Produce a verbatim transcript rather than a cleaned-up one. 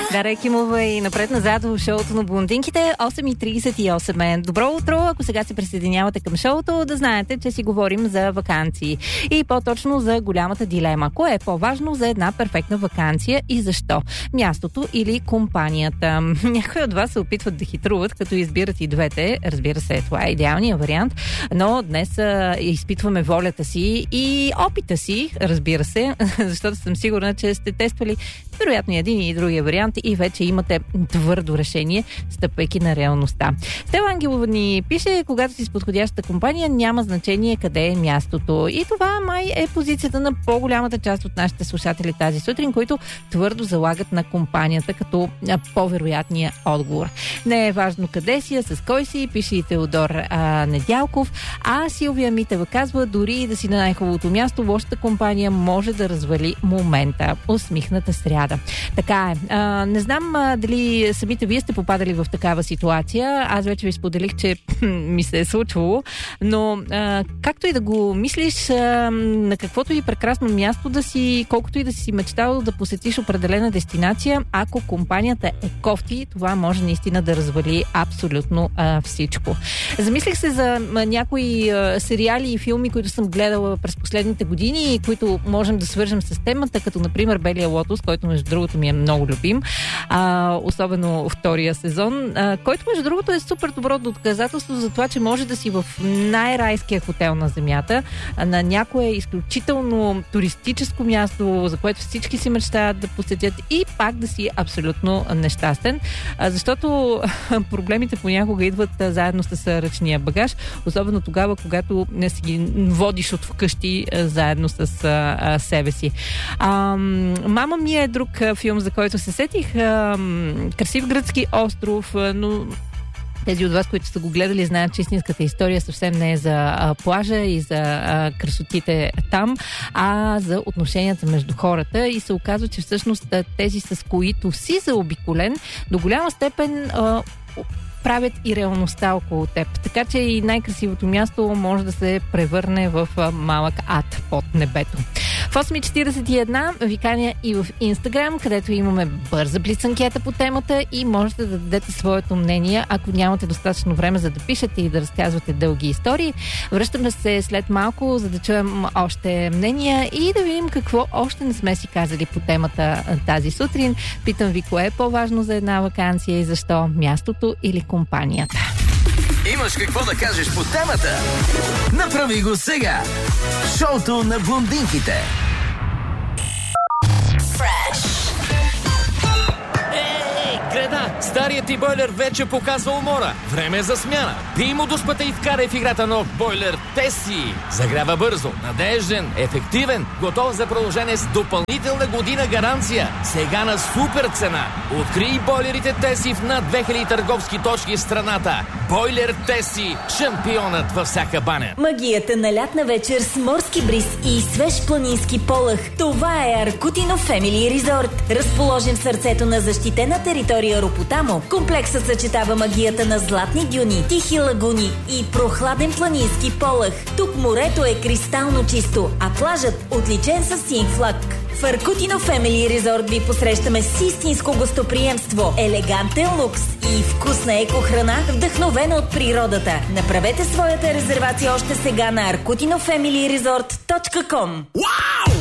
Дара Екимова и напред-назад в шоуто на блондинките. осем и тридесет и осем. Добро утро, ако сега се присъединявате към шоуто, да знаете, че си говорим за ваканции. И по-точно за голямата дилема. Кое е по-важно за една перфектна ваканция и защо? Мястото или компанията? Някои от вас се опитват да хитруват, като избират и двете. Разбира се, това е идеалният вариант. Но днес а, изпитваме волята си и опита си, разбира се, защото съм сигурна, че сте тествали вероятно един и другия вариант и вече имате твърдо решение, стъпвайки на реалността. Стела Ангелова ни пише, когато си с подходящата компания, няма значение къде е мястото. И това май е позицията на по-голямата част от нашите слушатели тази сутрин, които твърдо залагат на компанията като по-вероятния отговор. Не е важно къде си, а с кой си, пише и Теодор а, Недялков. А Силвия Митева казва, дори и да си на най-хубавото място, лошата компания може да развали момента. Усмихната сряда. Така е. А, не знам а, дали самите вие сте попадали в такава ситуация. Аз вече ви споделих, че ми се е случвало, но а, както и да го мислиш, а, на каквото и прекрасно място да си, колкото и да си мечтал да посетиш определена дестинация, ако компанията е кофти, това може наистина да развали абсолютно а, всичко. Замислих се за а, някои а, сериали и филми, които съм гледала през последните години и които можем да свържем с темата, като например Белия лотос, който между другото ми е много любим, а, особено втория сезон, а, който между другото е супер добро доказателство за това, че може да си в най-райския хотел на земята, а, на някое изключително туристическо място, за което всички си мечтаят да посетят и пак да си абсолютно нещастен, а, защото проблемите понякога идват а, заедно с ръчния багаж, особено тогава, когато не си ги водиш от вкъщи а, заедно с а, а, себе си. А, мама ми е друг филм, за който се сетих. Красив гръцки остров, но тези от вас, които са го гледали, знаят, че истинската история съвсем не е за а, плажа и за а, красотите там, а за отношенията между хората и се оказва, че всъщност тези, с които си заобиколен, до голяма степен а, правят и реалността около теб. Така че и най-красивото място може да се превърне в малък ад под небето. В осем и четиридесет и една ви каня и в Инстаграм, където имаме бърза блиц анкета по темата и можете да дадете своето мнение, ако нямате достатъчно време за да пишете и да разказвате дълги истории. Връщаме се след малко, за да чуем още мнения и да видим какво още не сме си казали по темата тази сутрин. Питам ви, кое е по-важно за една ваканция и защо? Мястото или компанията? Имаш какво да кажеш по темата? Направи го сега! Шоуто на блондинките. Ей, Греда! Старият ти бойлер вече показва умора. Време е за смяна. Пий му дуспата и вкарай в играта нов бойлер Теси. Загрява бързо, надежден, ефективен, готов за продължение с допълнителна година гаранция. Сега на супер цена. Открий бойлерите Теси в над две хиляди търговски точки в страната. Бойлер Теси. Шампионът във всяка баня. Магията на лятна вечер с морски бриз и свеж планински полъх. Това е Аркутино Фемили Резорт. Разположен в сърцето на защитена територия Ропотамо, комплексът съчетава магията на златни дюни, тихи лагуни и прохладен планински полъх. Тук морето е кристално чисто, а плажът отличен със син флаг. В Аркутино Фемили Резорт ви посрещаме с истинско гостоприемство, елегантен лукс и вкусна екохрана, вдъхновена от природата. Направете своята резервация още сега на аркутино фемили резорт точка ком.